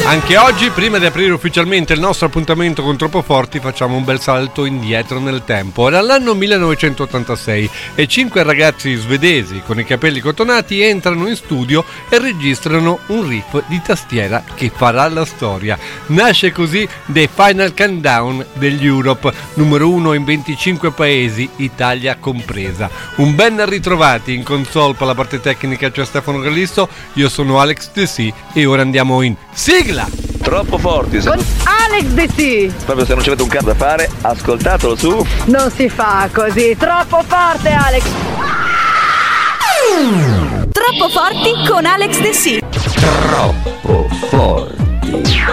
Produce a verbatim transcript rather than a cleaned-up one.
Anche oggi, prima di aprire ufficialmente il nostro appuntamento con Troppo Forti, facciamo un bel salto indietro nel tempo. Era l'anno millenovecentottantasei e cinque ragazzi svedesi con i capelli cotonati entrano in studio e registrano un riff di tastiera che farà la storia. Nasce così The Final Countdown degli Europe, numero uno in venticinque paesi, Italia compresa. Un ben ritrovati in console per la parte tecnica, c'è Stefano Gallisto, io sono Alex De C e ora andiamo in sigla! Troppo Forti con Alex De C. Proprio se non ci avete un cazzo da fare, ascoltatelo su. Non si fa così, troppo forte Alex. Troppo Forti con Alex De C. Troppo Forti.